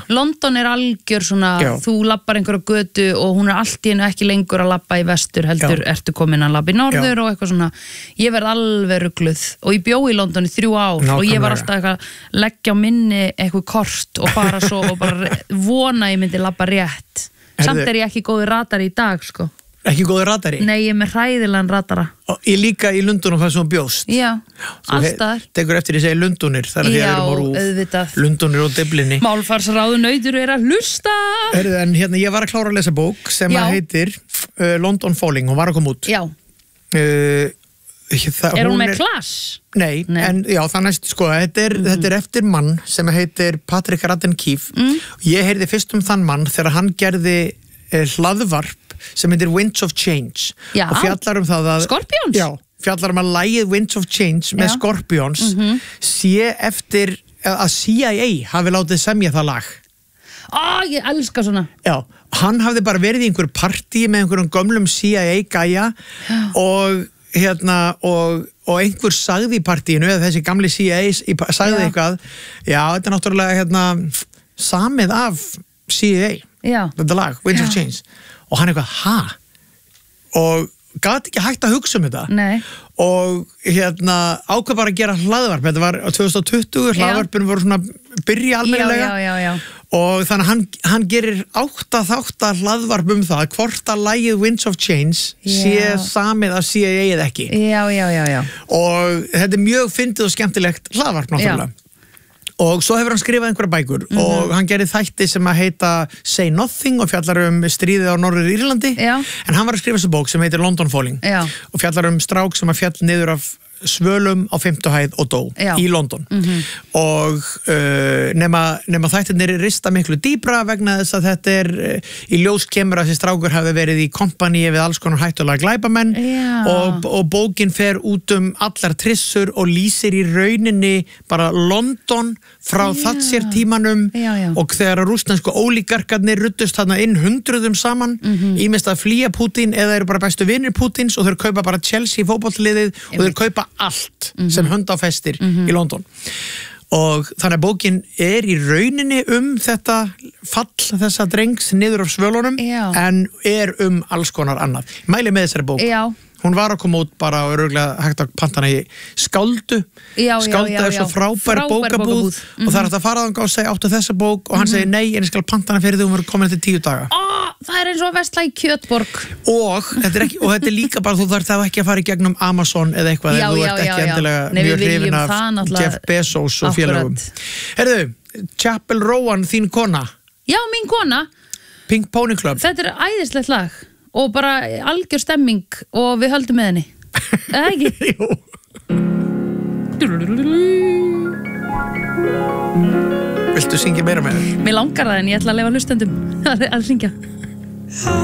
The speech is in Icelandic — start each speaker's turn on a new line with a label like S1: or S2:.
S1: London algjör svona, þú lappar einhverja götu og hún allt í einu ekki lengur að lappa í vestur, heldur ertu komin að lappa í norður og eitthvað svona, ég verð alveg rugluð og ég bjó í London í 3 ár og ég var alltaf eitthvað leggja á minni eitthvað kort og fara svo og bara vona ég myndi lappa rétt. Samt ég ekki góður ratari í dag, sko.
S2: Ekki góður ratari?
S1: Nei, ég með hræðilegan ratara.
S2: Og ég líka í Lundunum það sem hún bjóst?
S1: Já, allstaðar.
S2: Tekur eftir ég segi Lundunir, þar að þið erum á rúf. Lundunir og Dublinni.
S1: Málfarsráðunautur að hlusta.
S2: En hérna, ég var að klára að lesa bók sem að heitir London Falling, hún var að koma út.
S1: Já. Hún með klass?
S2: Nei, en já, það næst, sko, þetta er eftir mann sem heitir Patrick Radden Keefe. Ég heyrði fyrst þann mann þegar hann gerði hlaðvarp sem heitir Winds of Change og fjallar það að
S1: Scorpions?
S2: Já, fjallar að lagið Winds of Change með Scorpions sé eftir að CIA hafi látið semja það lag.
S1: Ég elska svona.
S2: Já, hann hafði bara verið í einhver partí með einhverjum gömlum CIA gæja og og einhver sagði í partíinu eða þessi gamli CIA sagði eitthvað, þetta er náttúrulega samið af CIA, þetta lag, Winds of Change og hann eitthvað, og gat ekki hægt að hugsa þetta.
S1: Nei.
S2: Og ákvað bara að gera hlaðvarp, þetta var á 2020, hlaðvarpinu voru svona byrja almennilega og þannig að hann gerir 8 þátta hlaðvarp það, hvort að lagið Winds of Change sé samið af CIA eða ekki.
S1: Já.
S2: Og þetta er mjög fyndið og skemmtilegt hlaðvarp náttúrulega. Og svo hefur hann skrifað einhverja bækur og hann gerði þætti sem að heita Say Nothing og fjallar stríðið á Norður Írlandi en hann var að skrifa þessu bók sem heitir London Falling og fjallar strák sem að fjall niður af svölum á 5. hæð og dó í London og nema þættirnir rista miklu dýpra vegna þess að þetta í ljós kemur að þessi strákur hafi verið í kompaníi við alls konar hættulega glæpamenn og bókin fer út allar trissur og lýsir í rauninni bara London frá Thatcher tímanum og þegar rússnesku ólígarkarnir ruddust þarna inn 100 saman ýmist að flýja Putin eða eru bara bestu vinir Putins og þeir kaupa bara Chelsea fótboltaliðið og þeir kaupa allt sem hönd á festir í London og þannig að bókin í rauninni þetta fall þessa drengs niður af svölunum en alls konar annað. Ég mæli með þessari bók. Hún var að koma út bara og örugglega hægt að panta hana í Skáldu. Skálda svo frábær bókabúð og það hægt að fara þangað og segja áttu þessa bók og hann segir nei, en ég skal panta hana fyrir því hún verður komin eftir 10 daga.
S1: Það eins og að versla í Kjötborg.
S2: Og þetta er líka bara, þú þarf það ekki að fara í gegnum Amazon eða eitthvað ef þú ert ekki endilega mjög hrifin af Jeff Bezos og félagum. Herðu, Chapel Rowan, þín kona.
S1: Já, mín kona.
S2: Pink Pony Club.
S1: Þetta æðislegt lag. Og bara algjör stemming og við höldum með henni. Eða ekki?
S2: Jú. Viltu syngja meira með þér?
S1: Mér langar það en ég ætla að leyfa hlustendum að syngja.